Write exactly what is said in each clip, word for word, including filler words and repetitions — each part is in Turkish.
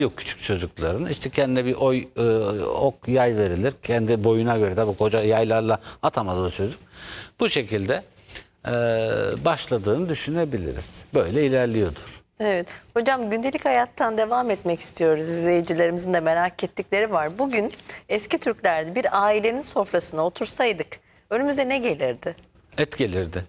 yok küçük çocukların. İşte kendine bir oy, e, ok, yay verilir. Kendi boyuna göre, tabii koca yaylarla atamaz o çocuk. Bu şekilde e, başladığını düşünebiliriz. Böyle ilerliyordur. Evet. Hocam gündelik hayattan devam etmek istiyoruz. İzleyicilerimizin de merak ettikleri var. Bugün eski Türklerde bir ailenin sofrasına otursaydık önümüze ne gelirdi? Et gelirdi.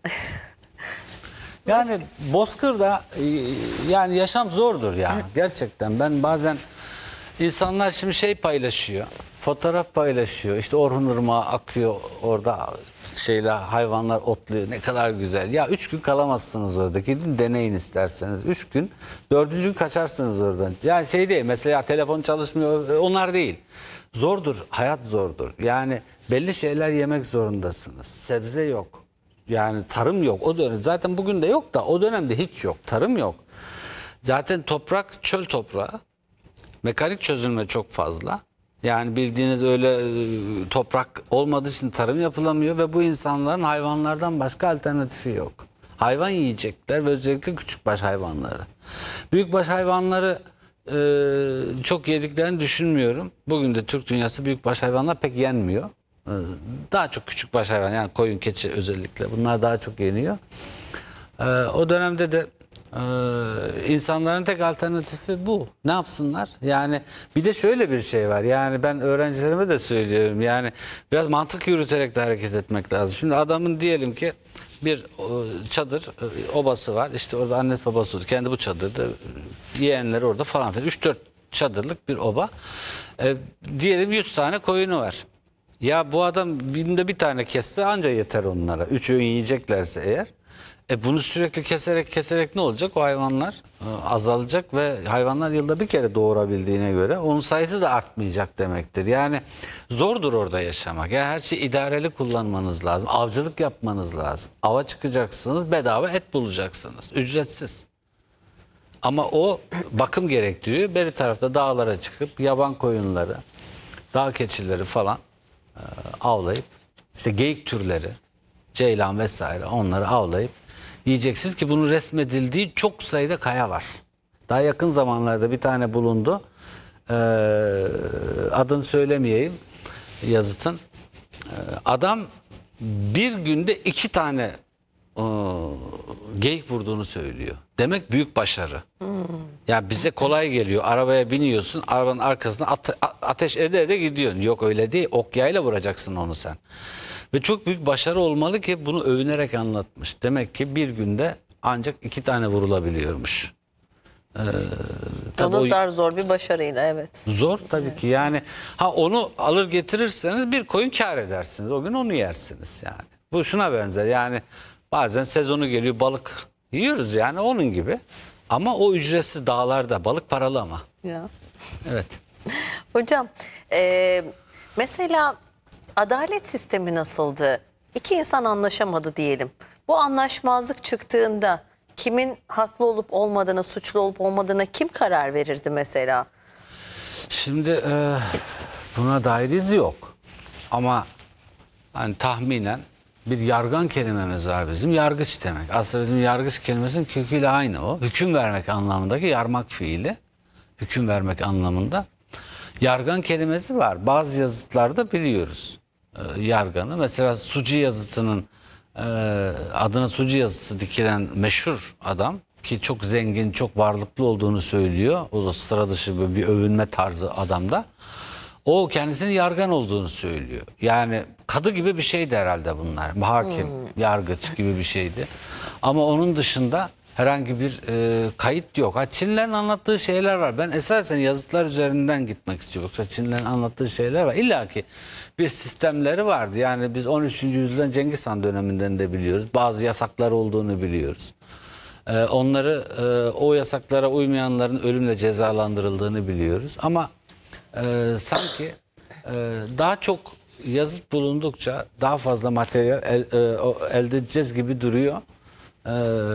Yani Bozkır'da e, yani yaşam zordur ya. Gerçekten ben bazen insanlar şimdi şey paylaşıyor. Fotoğraf paylaşıyor. İşte Orhun Irmağı akıyor orada, şeyler, hayvanlar otluyor. Ne kadar güzel. Ya üç gün kalamazsınız orada. Gidin deneyin isterseniz. Üç gün. Dördüncü gün kaçarsınız oradan. Yani şey değil mesela, telefon çalışmıyor. Onlar değil. Zordur. Hayat zordur. Yani belli şeyler yemek zorundasınız. Sebze yok. Yani tarım yok. O dönem zaten bugün de yok da o dönemde hiç yok. Tarım yok. Zaten toprak çöl toprağı. Mekanik çözülme çok fazla. Yani bildiğiniz öyle e, toprak olmadığı için tarım yapılamıyor ve bu insanların hayvanlardan başka alternatifi yok. Hayvan yiyecekler ve özellikle küçükbaş hayvanları. Büyükbaş hayvanları e, çok yediklerini düşünmüyorum. Bugün de Türk dünyası büyükbaş hayvanlar pek yenmiyor. E, daha çok küçükbaş hayvan, yani koyun, keçi özellikle, bunlar daha çok yeniyor. E, o dönemde de Ee, insanların tek alternatifi bu. Ne yapsınlar? Yani bir de şöyle bir şey var. Yani ben öğrencilerime de söylüyorum. Yani biraz mantık yürüterek de hareket etmek lazım. Şimdi adamın diyelim ki bir o, çadır e, obası var. İşte orada annesi babası oldu. Kendi bu çadırda, yeğenleri orada falan filan. üç dört çadırlık bir oba. Ee, diyelim yüz tane koyunu var. Ya bu adam binde bir tane kesse anca yeter onlara. Üç öğün yiyeceklerse eğer. E bunu sürekli keserek keserek ne olacak? O hayvanlar e, azalacak ve hayvanlar yılda bir kere doğurabildiğine göre onun sayısı da artmayacak demektir. Yani zordur orada yaşamak. Yani her şeyi idareli kullanmanız lazım. Avcılık yapmanız lazım. Ava çıkacaksınız, bedava et bulacaksınız. Ücretsiz. Ama o bakım gerektiriyor. Beri tarafta dağlara çıkıp yaban koyunları, dağ keçileri falan e, avlayıp, işte geyik türleri, ceylan vesaire, onları avlayıp yiyeceksiniz ki bunun resmedildiği çok sayıda kaya var. Daha yakın zamanlarda bir tane bulundu. Ee, adını söylemeyeyim yazıtın. Ee, adam bir günde iki tane e, geyik vurduğunu söylüyor. Demek büyük başarı. Hmm. Ya bize kolay geliyor. Arabaya biniyorsun, arabanın arkasına ate ateş ede ede gidiyorsun. Yok öyle değil. Ok yayla vuracaksın onu sen. Ve çok büyük başarı olmalı ki bunu övünerek anlatmış. Demek ki bir günde ancak iki tane vurulabiliyormuş. Ee, O da o, zar zor bir başarıyla, evet. zor tabii evet. ki yani. Ha onu alır getirirseniz bir koyun kâr edersiniz. O gün onu yersiniz yani. Bu şuna benzer yani, bazen sezonu geliyor balık yiyoruz yani, onun gibi. Ama o ücretsiz, dağlarda balık paralı ama. Ya. Evet. Hocam e, mesela adalet sistemi nasıldı? İki insan anlaşamadı diyelim. Bu anlaşmazlık çıktığında kimin haklı olup olmadığına, suçlu olup olmadığına kim karar verirdi mesela? Şimdi e, buna dair iz yok. Ama hani tahminen bir yargan kelimemiz var bizim. Yargıç demek. Aslında bizim yargıç kelimesinin köküyle aynı o. Hüküm vermek anlamındaki yarmak fiili. Hüküm vermek anlamında. Yargan kelimesi var. Bazı yazıtlarda biliyoruz e, yarganı. Mesela Suci yazıtının e, adına Suci yazıtı dikilen meşhur adam ki çok zengin, çok varlıklı olduğunu söylüyor. O da sıra dışı bir övünme tarzı adamda. O kendisinin yargan olduğunu söylüyor. Yani kadı gibi bir şeydi herhalde bunlar. Hakim, hmm. yargıç gibi bir şeydi. Ama onun dışında herhangi bir e, kayıt yok. Ha, Çinlilerin anlattığı şeyler var. Ben esasen yazıtlar üzerinden gitmek istiyorum. Yoksa Çinlilerin anlattığı şeyler var. İlla ki bir sistemleri vardı. Yani biz on üçüncü yüzyıldan Cengiz Han döneminden de biliyoruz. Bazı yasaklar olduğunu biliyoruz. E, onları e, o yasaklara uymayanların ölümle cezalandırıldığını biliyoruz. Ama e, sanki e, daha çok yazıt bulundukça daha fazla materyal el, e, elde edeceğiz gibi duruyor. Ee,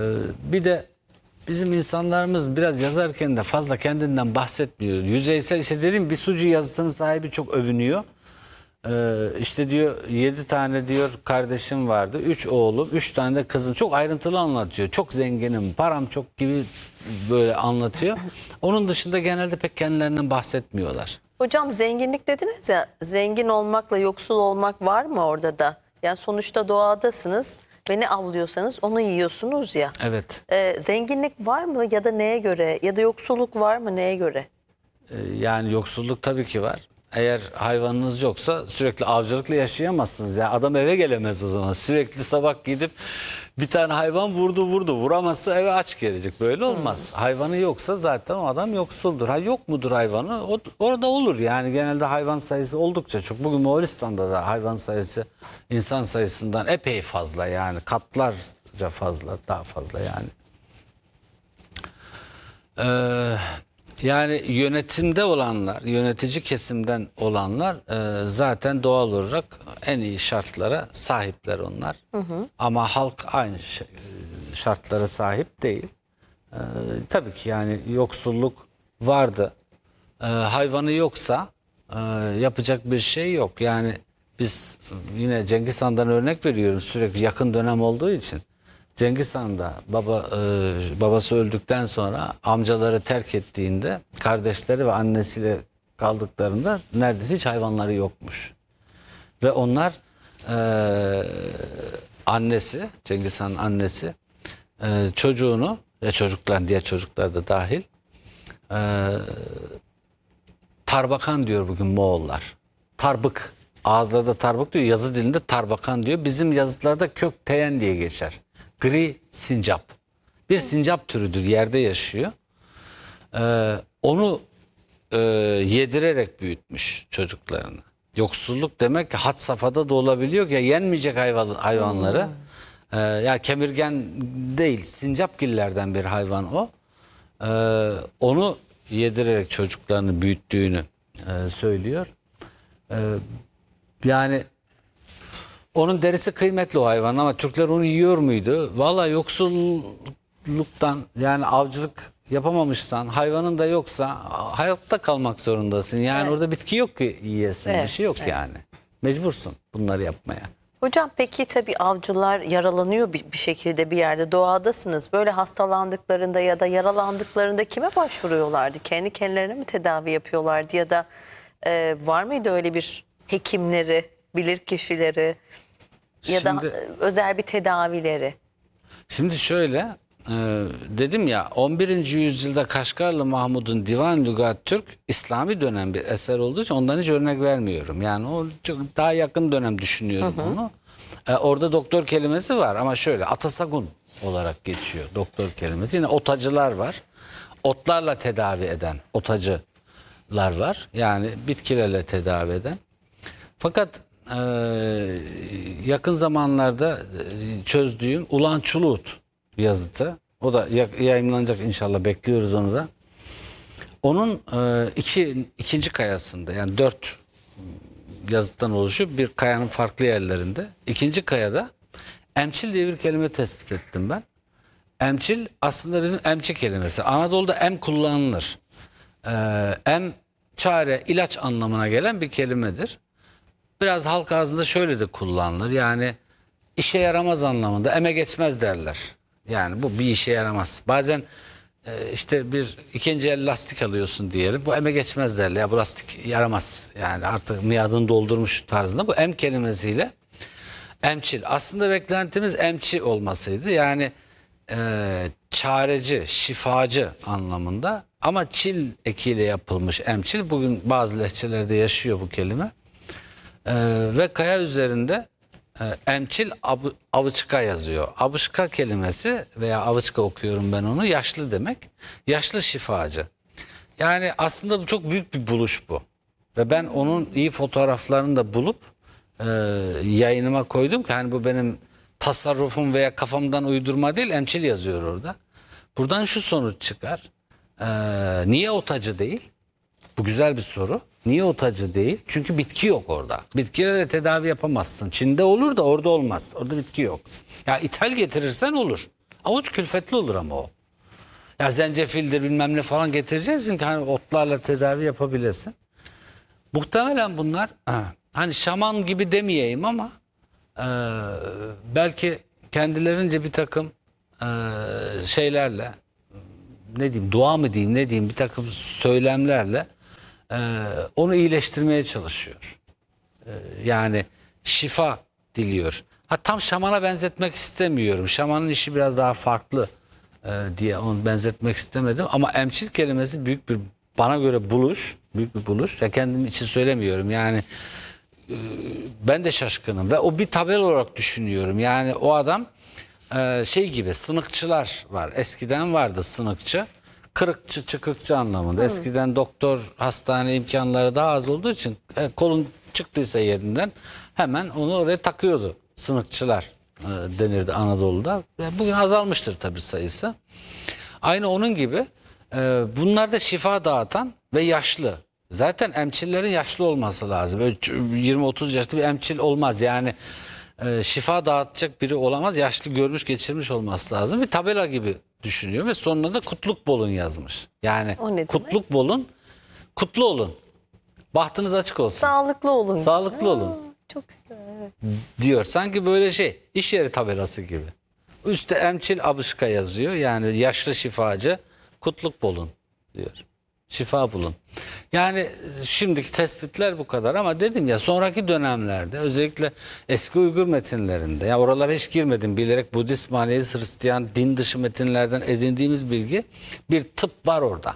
bir de bizim insanlarımız biraz yazarken de fazla kendinden bahsetmiyor. Yüzeysel, işte dedim, bir Suci yazıtının sahibi çok övünüyor. Ee, işte diyor yedi tane diyor kardeşim vardı. Üç oğlum, üç tane de kızım. Çok ayrıntılı anlatıyor. Çok zenginim, param çok gibi böyle anlatıyor. Onun dışında genelde pek kendilerinden bahsetmiyorlar. Hocam zenginlik dediniz ya, zengin olmakla yoksul olmak var mı orada da? Yani sonuçta doğadasınız ve ne avlıyorsanız onu yiyorsunuz ya. Evet. Ee, zenginlik var mı ya da neye göre, ya da yoksulluk var mı neye göre? Ee, yani yoksulluk tabii ki var. Eğer hayvanınız yoksa sürekli avcılıkla yaşayamazsınız. Ya adam eve gelemez o zaman. Sürekli sabah gidip bir tane hayvan vurdu vurdu. Vuramazsa eve aç gelecek. Böyle olmaz. Hmm. Hayvanı yoksa zaten o adam yoksuldur. Ha yok mudur hayvanı? O, orada olur. Yani genelde hayvan sayısı oldukça çok. Bugün Moğolistan'da da hayvan sayısı insan sayısından epey fazla. Yani katlarca fazla, daha fazla yani. Eee Yani yönetimde olanlar, yönetici kesimden olanlar e, zaten doğal olarak en iyi şartlara sahipler onlar. Hı hı. Ama halk aynı şartlara sahip değil. E, tabii ki yani yoksulluk vardı. E, hayvanı yoksa e, yapacak bir şey yok. Yani biz yine Cengiz Han'dan örnek veriyoruz sürekli yakın dönem olduğu için. Cengiz Han da baba, e, babası öldükten sonra amcaları terk ettiğinde kardeşleri ve annesiyle kaldıklarında neredeyse hiç hayvanları yokmuş. Ve onlar e, annesi, Cengiz Han'ın annesi e, çocuğunu ve çocuklar, diğer çocuklar da dahil e, tarbakan diyor bugün Moğollar. Tarbık. Ağızlarda tarbık diyor, yazı dilinde tarbakan diyor. Bizim yazıtlarda kökteyen diye geçer. Gri sincap. Bir sincap türüdür. Yerde yaşıyor. Ee, onu e, yedirerek büyütmüş çocuklarını. Yoksulluk demek ki had safhada da olabiliyor ki ya yenmeyecek hayvan, hayvanları. Hmm. Ee, ya kemirgen değil. Sincapgillerden bir hayvan o. Ee, onu yedirerek çocuklarını büyüttüğünü e, söylüyor. Ee, yani onun derisi kıymetli o hayvan ama Türkler onu yiyor muydu? Vallahi yoksulluktan yani avcılık yapamamışsan hayvanın da yoksa hayatta kalmak zorundasın. Yani evet. Orada bitki yok ki yiyesin evet. Bir şey yok evet. Yani. Mecbursun bunları yapmaya. Hocam peki tabii avcılar yaralanıyor bir, bir şekilde bir yerde doğadasınız. Böyle hastalandıklarında ya da yaralandıklarında kime başvuruyorlardı? Kendi kendilerine mi tedavi yapıyorlardı ya da e, var mıydı öyle bir hekimleri, bilir kişileri ya şimdi, da özel bir tedavileri? Şimdi şöyle e, dedim ya on birinci yüzyılda Kaşgarlı Mahmud'un Divan Lügat Türk İslami dönem bir eser olduğu için ondan hiç örnek vermiyorum. Yani o çok daha yakın dönem düşünüyorum hı hı. Onu. E, orada doktor kelimesi var ama şöyle Atasagun olarak geçiyor doktor kelimesi. Yine otacılar var. Otlarla tedavi eden otacılar var. Yani bitkilerle tedavi eden. Fakat e, yakın zamanlarda çözdüğüm Ulan Çulut yazıtı, o da yayınlanacak inşallah, bekliyoruz onu da. Onun e, iki, ikinci kayasında yani dört yazıttan oluşup bir kayanın farklı yerlerinde. İkinci kayada emçil diye bir kelime tespit ettim ben. Emçil aslında bizim emçi kelimesi. Anadolu'da em kullanılır. E, em çare, ilaç anlamına gelen bir kelimedir. Biraz halk ağzında şöyle de kullanılır. Yani işe yaramaz anlamında, eme geçmez derler. Yani bu bir işe yaramaz. Bazen e, işte bir ikinci el lastik alıyorsun diyelim. Bu eme geçmez derler. Ya bu lastik yaramaz. Yani artık miadını doldurmuş tarzında. Bu em kelimesiyle emçil. Aslında beklentimiz emçi olmasıydı. Yani e, çareci, şifacı anlamında. Ama çil ekiyle yapılmış emçil. Bugün bazı lehçelerde yaşıyor bu kelime. Ee, ve kaya üzerinde e, emçil ab, avıçka yazıyor. Avıçka kelimesi veya avıçka okuyorum ben onu, yaşlı demek. Yaşlı şifacı. Yani aslında bu çok büyük bir buluş bu. Ve ben onun iyi fotoğraflarını da bulup e, yayınıma koydum ki hani bu benim tasarrufum veya kafamdan uydurma değil, emçil yazıyor orada. Buradan şu sonuç çıkar. E, niye otacı değil? Bu güzel bir soru. Niye otacı değil? Çünkü bitki yok orada. Bitkilerle tedavi yapamazsın. Çin'de olur da orada olmaz. Orada bitki yok. Ya ithal getirirsen olur. Avuç külfetli olur ama o. Ya zencefildir bilmem ne falan getireceksin ki hani otlarla tedavi yapabilesin. Muhtemelen bunlar hani şaman gibi demeyeyim ama e, belki kendilerince bir takım e, şeylerle, ne diyeyim, dua mı diyeyim, ne diyeyim, bir takım söylemlerle e, onu iyileştirmeye çalışıyor. E, yani şifa diliyor. Ha, tam şamana benzetmek istemiyorum. Şamanın işi biraz daha farklı e, diye onu benzetmek istemedim. Ama emçil kelimesi büyük bir, bana göre buluş, büyük bir buluş. Ya kendim için söylemiyorum. Yani e, ben de şaşkınım ve o bir tabel olarak düşünüyorum. Yani o adam e, şey gibi, sınıkçılar var. Eskiden vardı sınıkçı. Kırıkçı, çıkıkçı anlamında. Eskiden doktor, hastane imkanları daha az olduğu için e, kolun çıktıysa yerinden hemen onu oraya takıyordu. Sınıkçılar e, denirdi Anadolu'da. E, bugün azalmıştır tabii sayısı. Aynı onun gibi e, bunlar da şifa dağıtan ve yaşlı. Zaten emçillerin yaşlı olması lazım. Böyle yirmi otuz yaşlı bir emçil olmaz. Yani e, şifa dağıtacak biri olamaz. Yaşlı, görmüş, geçirmiş olması lazım. Bir tabela gibi düşünüyor ve sonuna da kutluk bolun yazmış. Yani O ne demek? kutluk bolun, kutlu olun. Bahtınız açık olsun. Sağlıklı olun. Sağlıklı olun. Aa, çok güzel. Evet. Diyor. Sanki böyle şey, iş yeri tabelası gibi. Üstte emçil abışka yazıyor. Yani yaşlı şifacı, kutluk bulun diyor. Şifa bulun. Yani şimdiki tespitler bu kadar ama dedim ya, sonraki dönemlerde özellikle eski Uygur metinlerinde, ya oralara hiç girmedim bilerek, Budist, Maneist, Hristiyan, din dışı metinlerden edindiğimiz bilgi, bir tıp var orada.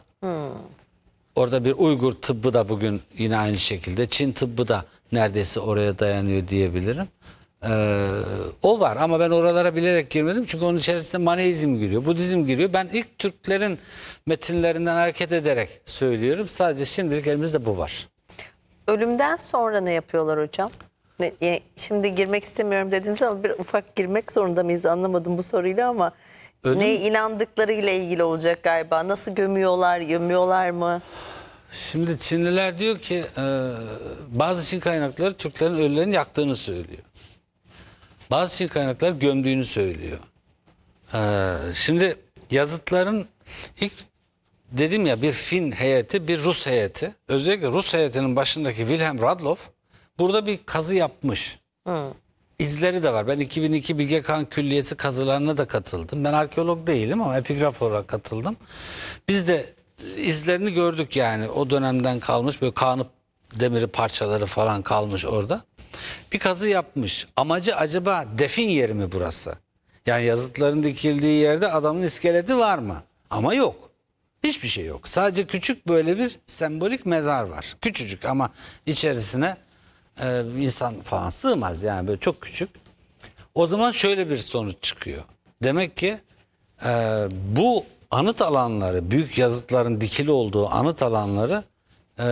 Orada bir Uygur tıbbı da bugün yine aynı şekilde, Çin tıbbı da neredeyse oraya dayanıyor diyebilirim. Ee, o var ama ben oralara bilerek girmedim çünkü onun içerisinde Maneizm giriyor, Budizm giriyor. Ben ilk Türklerin metinlerinden hareket ederek söylüyorum. Sadece şimdilik elimizde bu var. Ölümden sonra ne yapıyorlar hocam? Ne, e, şimdi girmek istemiyorum dediniz ama bir ufak girmek zorunda mıyız, anlamadım bu soruyla ama Ölüm- neye inandıklarıyla ilgili olacak galiba. Nasıl gömüyorlar, gömüyorlar mı? Şimdi Çinliler diyor ki e, bazı Çin kaynakları Türklerin ölülerini yaktığını söylüyor. Bazı Çin kaynakları gömdüğünü söylüyor. E, şimdi yazıtların ilk, dedim ya, bir Fin heyeti, bir Rus heyeti. Özellikle Rus heyetinin başındaki Wilhelm Radloff burada bir kazı yapmış. İzleri de var. Ben iki bin iki Bilge Kağan Külliyesi kazılarına da katıldım. Ben arkeolog değilim ama epigraf olarak katıldım. Biz de izlerini gördük yani. O dönemden kalmış böyle Kağanı demiri parçaları falan kalmış orada. Bir kazı yapmış. Amacı acaba defin yeri mi burası? Yani yazıtların dikildiği yerde adamın iskeleti var mı? Ama yok. Hiçbir şey yok. Sadece küçük böyle bir sembolik mezar var. Küçücük ama içerisine e, insan falan sığmaz yani, böyle çok küçük. O zaman şöyle bir sonuç çıkıyor. Demek ki e, bu anıt alanları, büyük yazıtların dikili olduğu anıt alanları e,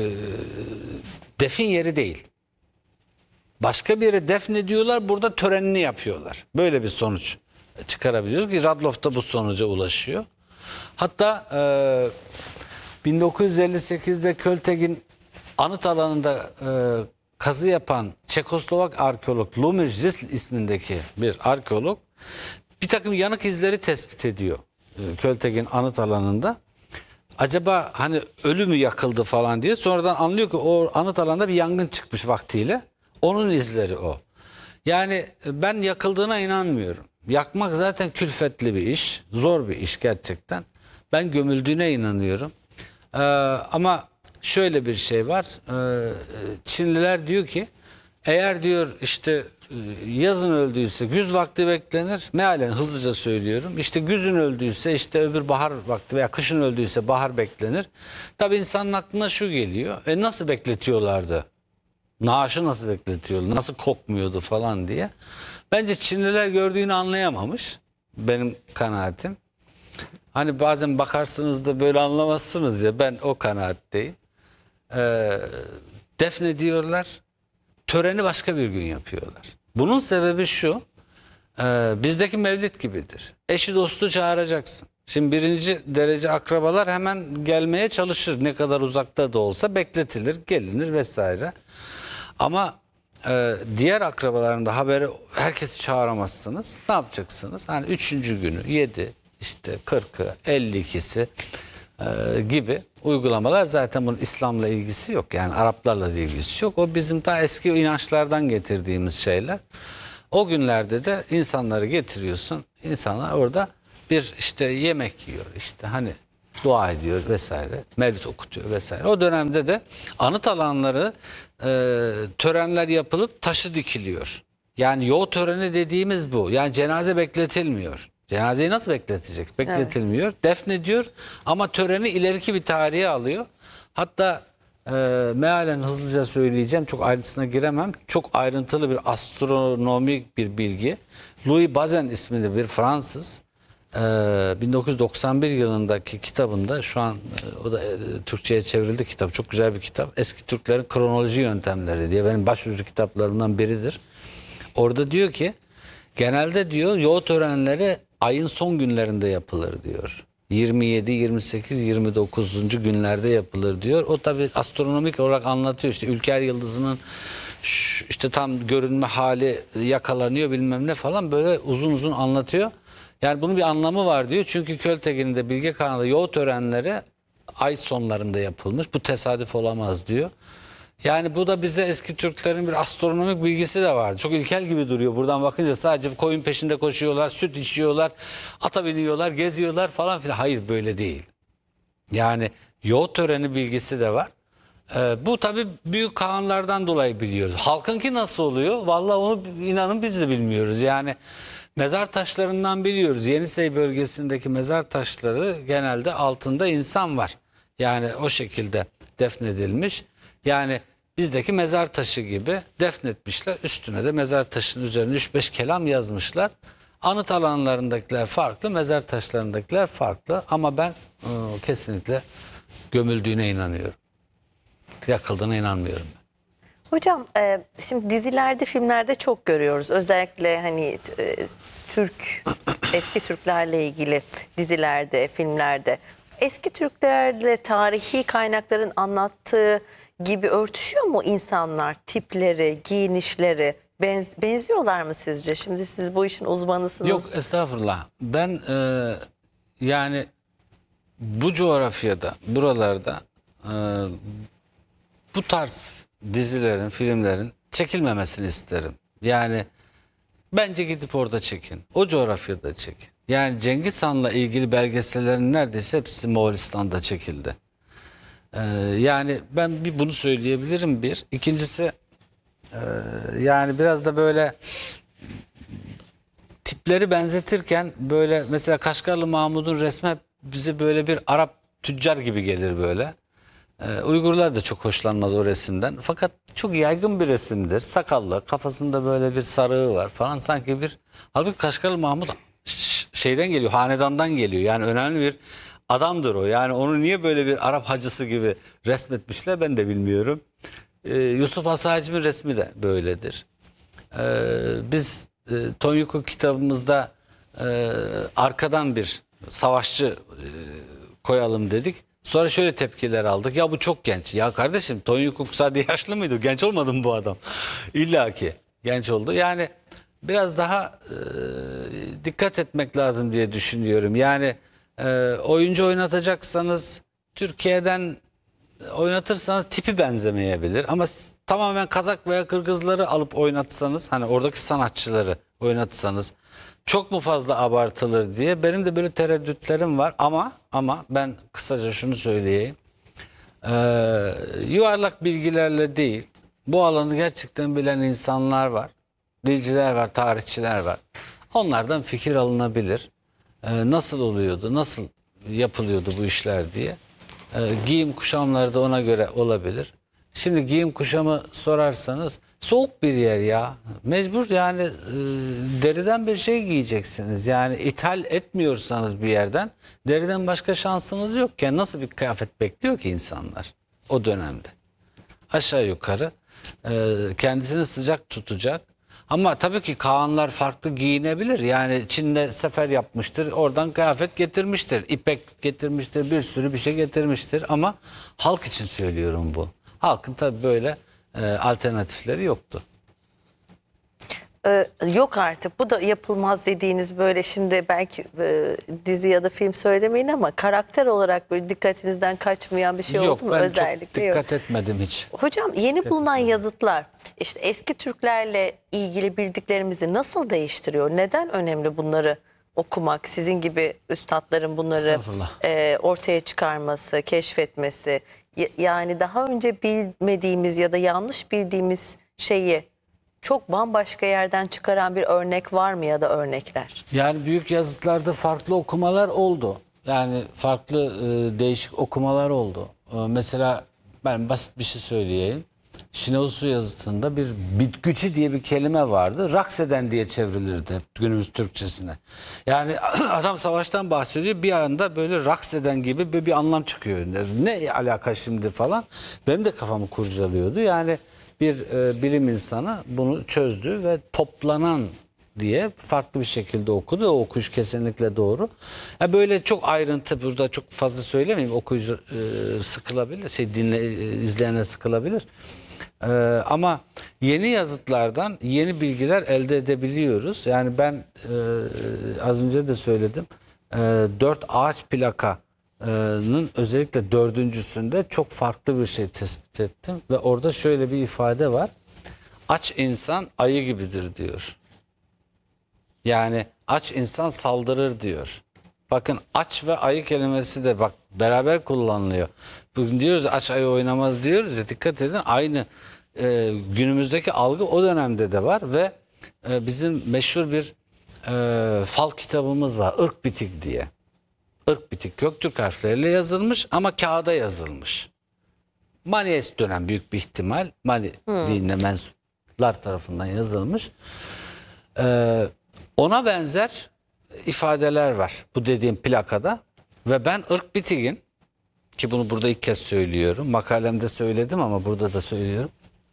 defin yeri değil. Başka bir yere defnediyorlar, burada törenini yapıyorlar. Böyle bir sonuç çıkarabiliyoruz ki Radloff da bu sonuca ulaşıyor. Hatta e, bin dokuz yüz elli sekizde Költegin anıt alanında e, kazı yapan Çekoslovak arkeolog Lumir Zisl ismindeki bir arkeolog bir takım yanık izleri tespit ediyor e, Költegin anıt alanında. Acaba hani ölü mü yakıldı falan diye, sonradan anlıyor ki o anıt alanda bir yangın çıkmış vaktiyle. Onun izleri o. Yani ben yakıldığına inanmıyorum. Yakmak zaten külfetli bir iş, zor bir iş gerçekten. Ben gömüldüğüne inanıyorum. Ee, ama şöyle bir şey var. Ee, Çinliler diyor ki, eğer diyor işte yazın öldüyse güz vakti beklenir. Mealen hızlıca söylüyorum. İşte güzün öldüyse işte öbür bahar vakti veya kışın öldüyse bahar beklenir. Tabii insanın aklına şu geliyor. E nasıl bekletiyorlardı? Naaşı nasıl bekletiyordu, nasıl kokmuyordu falan diye. Bence Çinliler gördüğünü anlayamamış. Benim kanaatim. Hani bazen bakarsınız da böyle anlamazsınız ya, ben o kanaatteyim. Ee, defnediyorlar. Töreni başka bir gün yapıyorlar. Bunun sebebi şu. E, bizdeki mevlid gibidir. Eşi dostu çağıracaksın. Şimdi birinci derece akrabalar hemen gelmeye çalışır. Ne kadar uzakta da olsa bekletilir, gelinir vesaire. Ama e, diğer akrabaların da haberi, herkesi çağıramazsınız. Ne yapacaksınız? Hani üçüncü günü, yedi, işte kırkı, elli ikisi e, gibi uygulamalar, zaten bunun İslam'la ilgisi yok. Yani Araplarla da ilgisi yok. O bizim daha eski inançlardan getirdiğimiz şeyler. O günlerde de insanları getiriyorsun. İnsanlar orada bir işte yemek yiyor. İşte hani dua ediyor vesaire. Mevlid okutuyor vesaire. O dönemde de anıt alanları e, törenler yapılıp taşı dikiliyor. Yani yoğu töreni dediğimiz bu. Yani cenaze bekletilmiyor. Cenazeyi nasıl bekletecek? Bekletilmiyor. Evet. Defnediyor ama töreni ileriki bir tarihe alıyor. Hatta e, mealen hızlıca söyleyeceğim. Çok ayrıntısına giremem. Çok ayrıntılı bir astronomik bir bilgi. Louis Bazin isminde bir Fransız e, bin dokuz yüz doksan bir yılındaki kitabında, şu an e, o da e, Türkçe'ye çevrildi kitap. Çok güzel bir kitap. Eski Türklerin kronoloji yöntemleri diye benim başucu kitaplarımdan biridir. Orada diyor ki genelde diyor yoğu törenleri ayın son günlerinde yapılır diyor. yirmi yedi, yirmi sekiz, yirmi dokuzuncu günlerde yapılır diyor. O tabii astronomik olarak anlatıyor. İşte Ülker Yıldızı'nın işte tam görünme hali yakalanıyor bilmem ne falan, böyle uzun uzun anlatıyor. Yani bunun bir anlamı var diyor. Çünkü Költekin'in de Bilge Kağan'da yoğu törenleri ay sonlarında yapılmış. Bu tesadüf olamaz diyor. Yani bu da bize eski Türklerin bir astronomik bilgisi de vardı. Çok ilkel gibi duruyor buradan bakınca, sadece koyun peşinde koşuyorlar, süt içiyorlar, ata biniyorlar, geziyorlar falan filan. Hayır, böyle değil. Yani yoğu töreni bilgisi de var. Ee, bu tabii büyük kağanlardan dolayı biliyoruz. Halkınki nasıl oluyor? Vallahi onu inanın biz de bilmiyoruz. Yani mezar taşlarından biliyoruz. Yenisey bölgesindeki mezar taşları genelde altında insan var. Yani o şekilde defnedilmiş. Yani bizdeki mezar taşı gibi defnetmişler. Üstüne de mezar taşının üzerine üç beş kelam yazmışlar. Anıt alanlarındakiler farklı, mezar taşlarındakiler farklı. Ama ben e, kesinlikle gömüldüğüne inanıyorum. Yakıldığına inanmıyorum ben. Hocam e, şimdi dizilerde, filmlerde çok görüyoruz. Özellikle hani e, Türk, eski Türklerle ilgili dizilerde, filmlerde. Eski Türklerle tarihi kaynakların anlattığı gibi örtüşüyor mu insanlar? Tipleri, giyinişleri benz, benziyorlar mı sizce? Şimdi siz bu işin uzmanısınız. Yok, estağfurullah. Ben e, yani bu coğrafyada, buralarda e, bu tarz dizilerin, filmlerin çekilmemesini isterim. Yani bence gidip orada çekin. O coğrafyada çekin. Yani Cengiz Han'la ilgili belgesellerin neredeyse hepsi Moğolistan'da çekildi. Ee, yani ben bir bunu söyleyebilirim bir. İkincisi e, yani biraz da böyle tipleri benzetirken böyle mesela Kaşgarlı Mahmud'un resmi hep bize böyle bir Arap tüccar gibi gelir böyle. Ee, Uygurlar da çok hoşlanmaz o resimden. Fakat çok yaygın bir resimdir. Sakallı, kafasında böyle bir sarığı var falan, sanki bir. Halbuki Kaşgarlı Mahmud şeyden geliyor, hanedandan geliyor. Yani önemli bir adamdır o. Yani onu niye böyle bir Arap hacısı gibi resmetmişler ben de bilmiyorum. Ee, Yusuf Asacib'in resmi de böyledir. Ee, biz e, Tonyuko kitabımızda e, arkadan bir savaşçı e, koyalım dedik. Sonra şöyle tepkiler aldık. Ya bu çok genç. Ya kardeşim, Tonyuko sadece yaşlı mıydı? Genç olmadı mı bu adam? İlla ki genç oldu. Yani biraz daha e, dikkat etmek lazım diye düşünüyorum. Yani e, oyuncu oynatacaksanız Türkiye'den oynatırsanız tipi benzemeyebilir. Ama tamamen Kazak veya Kırgızları alıp oynatsanız, hani oradaki sanatçıları oynatsanız çok mu fazla abartılır diye benim de böyle tereddütlerim var. Ama ama ben kısaca şunu söyleyeyim. Ee, yuvarlak bilgilerle değil, bu alanı gerçekten bilen insanlar var. Dilciler var, tarihçiler var. Onlardan fikir alınabilir. Ee, nasıl oluyordu, nasıl yapılıyordu bu işler diye. Ee, giyim kuşamları da ona göre olabilir. Şimdi giyim kuşamı sorarsanız soğuk bir yer ya. Mecbur yani e, deriden bir şey giyeceksiniz. Yani ithal etmiyorsanız bir yerden deriden başka şansınız yokken nasıl bir kıyafet bekliyor ki insanlar o dönemde? Aşağı yukarı e, kendisini sıcak tutacak. Ama tabii ki Kağanlar farklı giyinebilir. Yani Çin'de sefer yapmıştır. Oradan kıyafet getirmiştir. İpek getirmiştir. Bir sürü bir şey getirmiştir. Ama halk için söylüyorum bu. Halkın tabii böyle e, alternatifleri yoktu. Ee, yok artık bu da yapılmaz dediğiniz böyle şimdi belki e, dizi ya da film söylemeyin ama karakter olarak böyle dikkatinizden kaçmayan bir şey Yok, oldu mu ben özellikle? çok Yok. dikkat etmedim hiç. Hocam yeni bulunan yazıtlar işte eski Türklerle ilgili bildiklerimizi nasıl değiştiriyor? Neden önemli bunları okumak? Sizin gibi üstadların bunları Estağfurullah. e, ortaya çıkarması, keşfetmesi. Y- yani daha önce bilmediğimiz ya da yanlış bildiğimiz şeyi çok bambaşka yerden çıkaran bir örnek var mı ya da örnekler? Yani büyük yazıtlarda farklı okumalar oldu. Yani farklı e, değişik okumalar oldu. E, mesela ben basit bir şey söyleyeyim. Şineosu yazıtında bir bitgüçü diye bir kelime vardı. Rakseden diye çevrilirdi hep günümüz Türkçesine. Yani adam savaştan bahsediyor, bir anda böyle rakseden gibi böyle bir anlam çıkıyor. Ne alaka şimdi falan. Benim de kafamı kurcalıyordu. Yani bir e, bilim insanı bunu çözdü ve toplanan diye farklı bir şekilde okudu. O okuş kesinlikle doğru. Ya böyle çok ayrıntı burada çok fazla söylemeyeyim. Okuyucu e, sıkılabilir, şey dinle e, izleyene sıkılabilir. E, ama yeni yazıtlardan yeni bilgiler elde edebiliyoruz. Yani ben e, az önce de söyledim. E, dört ağaç plakanın özellikle dördüncüsünde çok farklı bir şey tespit ettim ve orada şöyle bir ifade var. Aç insan ayı gibidir diyor. Yani aç insan saldırır diyor. Bakın aç ve ayı kelimesi de bak beraber kullanılıyor. Bugün diyoruz aç ayı oynamaz diyoruz ya, dikkat edin aynı e, günümüzdeki algı o dönemde de var ve e, bizim meşhur bir e, fal kitabımız var, Irk Bitik diye. Irk Bitik Göktürk harfleriyle yazılmış ama kağıda yazılmış. Manies dönem büyük bir ihtimal Mani dinine mensuplar tarafından yazılmış. Ee, ona benzer ifadeler var bu dediğim plakada ve ben Irk Bitik'in, ki bunu burada ilk kez söylüyorum, makalemde söyledim ama burada da söylüyorum.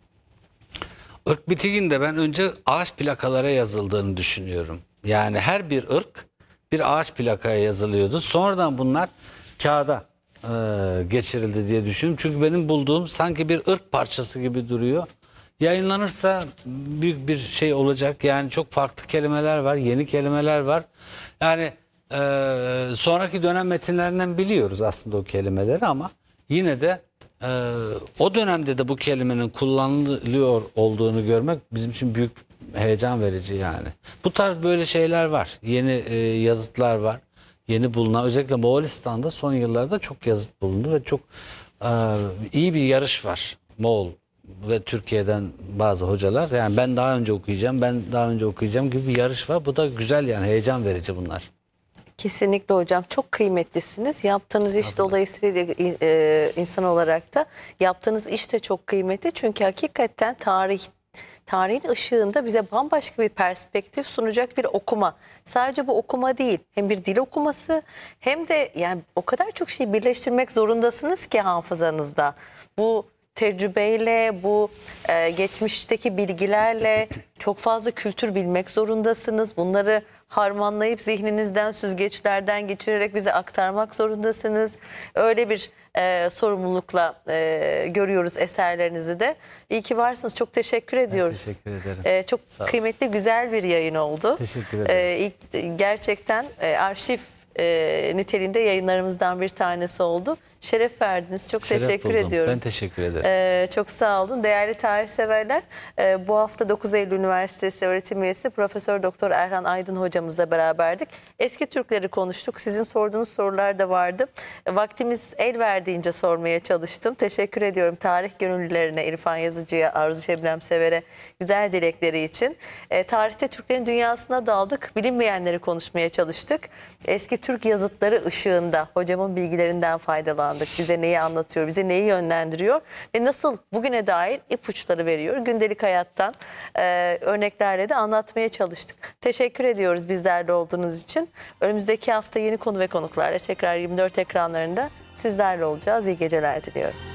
Irk Bitik'in de ben önce ağaç plakalara yazıldığını düşünüyorum. Yani her bir ırk bir ağaç plakaya yazılıyordu. Sonradan bunlar kağıda e, geçirildi diye düşünüyorum. Çünkü benim bulduğum sanki bir ırk parçası gibi duruyor. Yayınlanırsa büyük bir şey olacak. Yani çok farklı kelimeler var, yeni kelimeler var. Yani e, sonraki dönem metinlerinden biliyoruz aslında o kelimeleri ama yine de e, o dönemde de bu kelimenin kullanılıyor olduğunu görmek bizim için büyük heyecan verici yani. Bu tarz böyle şeyler var. Yeni e, yazıtlar var. Yeni bulunan, özellikle Moğolistan'da son yıllarda çok yazıt bulundu ve çok e, iyi bir yarış var. Moğol ve Türkiye'den bazı hocalar. Yani ben daha önce okuyacağım, ben daha önce okuyacağım gibi bir yarış var. Bu da güzel yani, heyecan verici bunlar. Kesinlikle hocam, çok kıymetlisiniz. Yaptığınız iş dolayısıyla e, insan olarak da yaptığınız iş de çok kıymetli. Çünkü hakikaten tarih tarihin ışığında bize bambaşka bir perspektif sunacak bir okuma. Sadece bu okuma değil, hem bir dil okuması hem de yani o kadar çok şey birleştirmek zorundasınız ki hafızanızda. Bu tecrübeyle, bu e, geçmişteki bilgilerle çok fazla kültür bilmek zorundasınız. Bunları harmanlayıp zihninizden, süzgeçlerden geçirerek bize aktarmak zorundasınız. Öyle bir e, sorumlulukla e, görüyoruz eserlerinizi de. İyi ki varsınız. Çok teşekkür ediyoruz. Ben teşekkür ederim. E, çok ol. kıymetli, güzel bir yayın oldu. Teşekkür ederim. E, ilk, gerçekten e, arşiv e, niteliğinde yayınlarımızdan bir tanesi oldu. Şeref verdiniz. Çok Şeref teşekkür buldum. ediyorum. Ben teşekkür ederim. Ee, çok sağ olun. Değerli tarihseverler, e, bu hafta dokuz Eylül Üniversitesi öğretim üyesi Profesör Doktor Erhan Aydın hocamızla beraberdik. Eski Türkleri konuştuk. Sizin sorduğunuz sorular da vardı. E, vaktimiz el verdiğince sormaya çalıştım. Teşekkür ediyorum tarih gönüllülerine, İrfan Yazıcı'ya, Arzu Şebnem Sever'e güzel dilekleri için. E, tarihte Türklerin dünyasına daldık. Bilinmeyenleri konuşmaya çalıştık. Eski Türk yazıtları ışığında hocamın bilgilerinden faydalandık. Bize neyi anlatıyor, bize neyi yönlendiriyor ve nasıl bugüne dair ipuçları veriyor. Gündelik hayattan e, örneklerle de anlatmaya çalıştık. Teşekkür ediyoruz bizlerle olduğunuz için. Önümüzdeki hafta yeni konu ve konuklarla tekrar yirmi dört ekranlarında sizlerle olacağız. İyi geceler diliyorum.